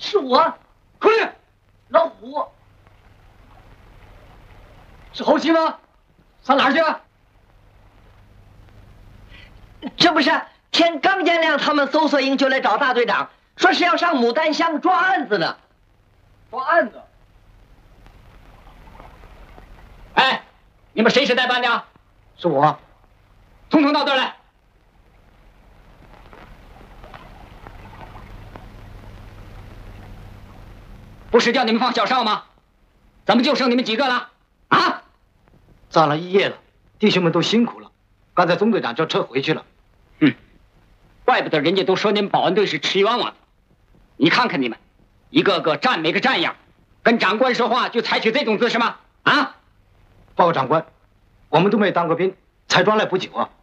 是我， 出去。 老虎， 是侯七吗？上哪儿去啊？ 这不是天刚见亮，他们搜索营就来找大队长，说是要上牡丹乡抓案子呢。 抓案子？哎，你们谁是代办的？ 是我。 统统到这儿来。不是叫你们放小哨吗？怎么就剩你们几个了？啊！ 站了一夜了，弟兄们都辛苦了。刚才总队长叫车回去了。 怪不得人家都说你们保安队是吃冤枉的。你看看你们，一个个站没个站样，跟长官说话就采取这种姿势吗？啊！ 报告长官，我们都没当过兵，才装来不久啊。